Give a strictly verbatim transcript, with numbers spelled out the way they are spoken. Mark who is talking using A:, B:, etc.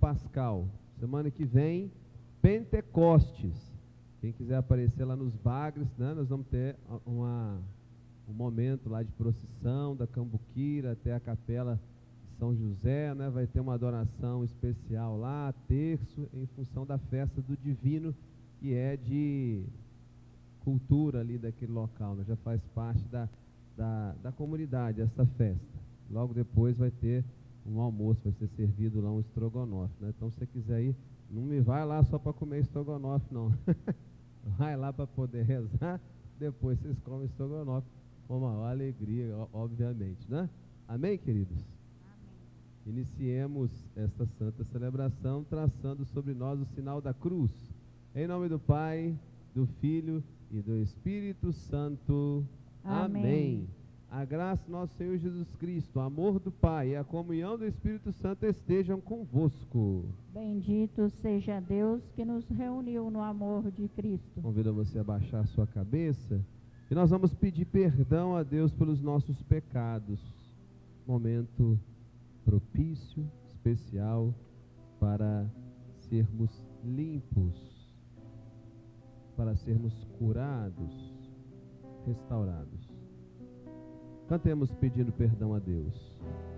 A: pascal. Semana que vem, Pentecostes. Quem quiser aparecer lá nos bagres, né, nós vamos ter uma, um momento lá de procissão da Cambuquira até a capela de São José, né, vai ter uma adoração especial lá, terço, em função da festa do Divino, que é de cultura ali daquele local, né, já faz parte da, da, da comunidade essa festa. Logo depois vai ter um almoço, vai ser servido lá um estrogonofe, né? Então, se você quiser ir, não me vai lá só para comer estrogonofe, não. Vai lá para poder rezar, depois vocês comem estrogonofe com maior alegria, obviamente, né? Amém, queridos? Amém. Iniciemos esta santa celebração traçando sobre nós o sinal da cruz. Em nome do Pai, do Filho e do Espírito Santo. Amém. Amém. A graça do nosso Senhor Jesus Cristo, o amor do Pai e a comunhão do Espírito Santo estejam convosco.
B: Bendito seja Deus que nos reuniu no amor de Cristo.
A: Convido você a baixar sua cabeça e nós vamos pedir perdão a Deus pelos nossos pecados. Momento propício, especial para sermos limpos, para sermos curados, restaurados. Cantemos pedindo perdão a Deus.